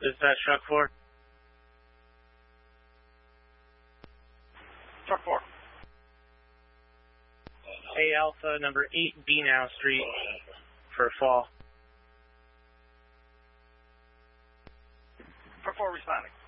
Dispatch truck 4. Truck 4. A Alpha, number 8 Beanow Street for a fall. Truck 4 responding.